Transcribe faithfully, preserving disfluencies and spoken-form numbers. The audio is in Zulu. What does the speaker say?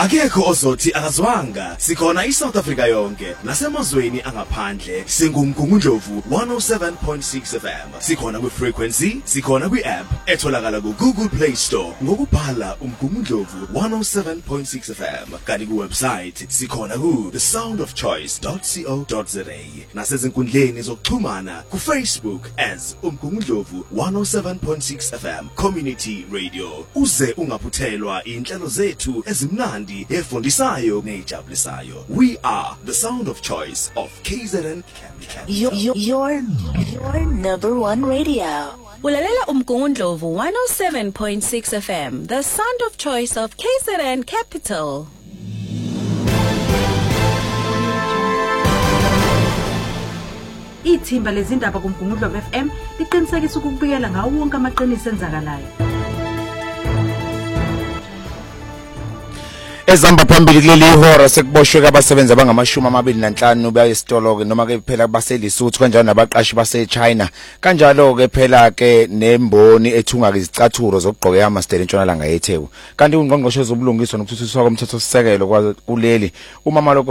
Akekho ozothi akazwanga. Sikhona iSouth Africa yonke nasemazweni angaphandle. Singumgungundlovu one oh seven point six F M. Sikhona ku frequency, sikhona ku app etholakala ku Google Play Store ngokubhala umgungundlovu one oh seven point six F M. Kanti ku website sikhona ku the sound of choice dot co dot za. Nasezinkundleni zokuxhumana ku Facebook as umgungundlovu one oh seven point six F M Community Radio. Uze ungaphuthelwa inhlelo zethu ezimnandi efundisayo nejabulisayo. We are the sound of choice of K Z N Capital. Your, your, your, your number one radio. Ulalela umgungundlovu one oh seven point six F M, the sound of choice of K Z N Capital. Ithimba lezindaba kumgungundlovu F M liqinisekisa ukubikela ngawo wonke amaqiniso enzakalayo. Ezamba phambili kuleli ihora sekuboshwe kabasebenzi abangamashumi amabili nanhlanu bayesitolo ke noma ke phela baselisuthu kanjalo nabaqashi base China kanjalo ke phela ke nemboni ethunga izicathuro zokugqoka amastele entshonalanga yeTheku kanti ungqongqoshe zobulungiswa nokuthuthukiswa komthetho sisekelo kuleli umama